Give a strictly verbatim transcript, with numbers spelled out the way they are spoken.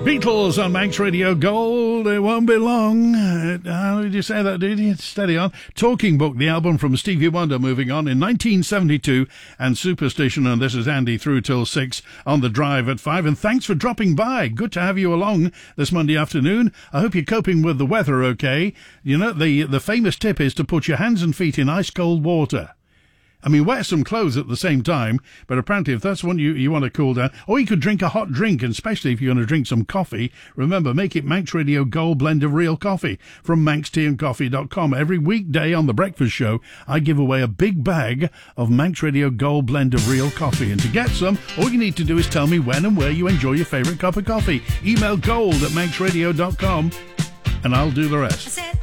Beatles on Manx Radio Gold. It won't be long. Uh, how did you say that, did you? Steady on. Talking Book, the album from Stevie Wonder, moving on in nineteen seventy-two, and Superstition, and this is Andy through till six on The Drive at five. And thanks for dropping by. Good to have you along this Monday afternoon. I hope you're coping with the weather okay. You know, the, the famous tip is to put your hands and feet in ice cold water. I mean, wear some clothes at the same time, but apparently if that's what you, you want to cool down, or you could drink a hot drink, and especially if you're going to drink some coffee, remember, make it Manx Radio Gold Blend of real coffee from manx tea and coffee dot com. Every weekday on The Breakfast Show, I give away a big bag of Manx Radio Gold Blend of real coffee. And to get some, all you need to do is tell me when and where you enjoy your favourite cup of coffee. Email gold at manx radio dot com, and I'll do the rest.